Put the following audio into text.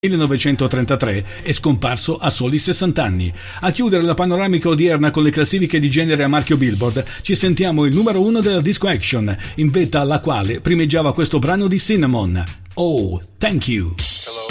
1933 è scomparso a soli 60 anni. A chiudere la panoramica odierna con le classifiche di genere a marchio Billboard ci sentiamo il numero 1 della disco action, in vetta alla quale primeggiava questo brano di Cinnamon, Oh, Thank You.